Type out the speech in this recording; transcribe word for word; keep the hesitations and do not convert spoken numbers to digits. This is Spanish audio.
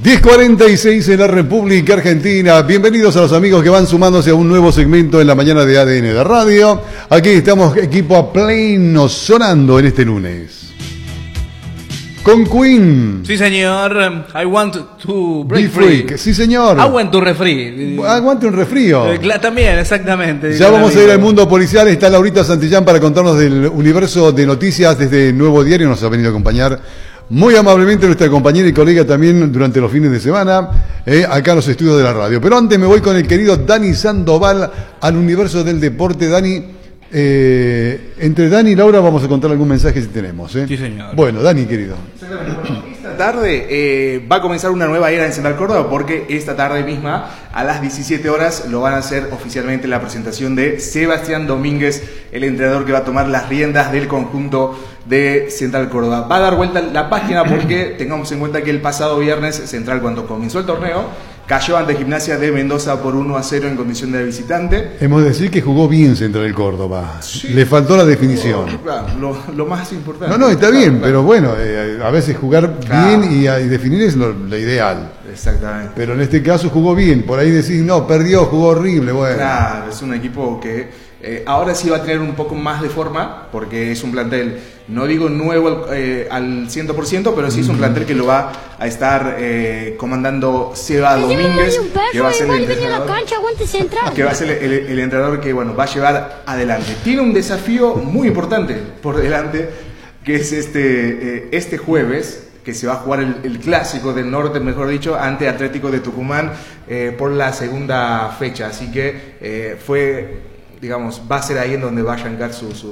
diez cuarenta y seis en la República Argentina. Bienvenidos a los amigos que van sumándose a un nuevo segmento en la mañana de A D N de Radio. Aquí estamos, equipo a pleno, sonando en este lunes. Con Queen. Sí, señor. I want to break Be free. Freak. Sí, señor. Aguante un refri. Aguante un refrío. Eh, también, exactamente. Ya vamos a ir al mundo policial. Está Laurita Santillán para contarnos del universo de noticias desde Nuevo Diario. Nos ha venido a acompañar muy amablemente nuestra compañera y colega también durante los fines de semana, eh, acá en los estudios de la radio. Pero antes me voy con el querido Dani Sandoval al universo del deporte. Dani, eh, entre Dani y Laura vamos a contar algún mensaje si tenemos. Eh. Sí, señor. Bueno, Dani, querido. Esta tarde eh, va a comenzar una nueva era en Central Córdoba porque esta tarde misma a las diecisiete horas lo van a hacer oficialmente la presentación de Sebastián Domínguez, el entrenador que va a tomar las riendas del conjunto de Central Córdoba. Va a dar vuelta la página porque tengamos en cuenta que el pasado viernes Central, cuando comenzó el torneo, cayó ante Gimnasia de Mendoza por uno a cero en condición de visitante. Hemos de decir que jugó bien Central Córdoba. Sí. Le faltó la definición. Oh, claro, lo, lo más importante. No, no, está claro, bien, claro. pero bueno, eh, a veces jugar Claro. bien y, y definir es lo, lo ideal. Exactamente. Pero en este caso jugó bien. Por ahí decís, no, perdió, jugó horrible. Bueno. Claro, es un equipo que eh, ahora sí va a tener un poco más de forma, porque es un plantel, no digo nuevo eh, al cien por ciento, pero sí es un plantel que lo va a estar eh, comandando Seba Domínguez, que va a ser el entrenador, que va a ser el, el entrenador que bueno va a llevar adelante. Tiene un desafío muy importante por delante, que es este, eh, este jueves, que se va a jugar el, el clásico del norte, mejor dicho, ante Atlético de Tucumán eh, por la segunda fecha. Así que eh, fue, digamos, va a ser ahí en donde va a arrancar su, su